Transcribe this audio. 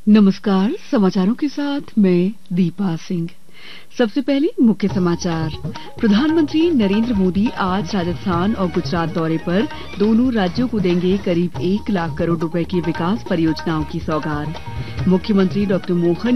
नमस्कार। समाचारों के साथ मैं दीपा सिंह। सबसे पहले मुख्य समाचार। प्रधानमंत्री नरेंद्र मोदी आज राजस्थान और गुजरात दौरे पर दोनों राज्यों को देंगे करीब 1 लाख करोड़ रुपए की विकास परियोजनाओं की सौगात। मुख्यमंत्री डॉ मोहन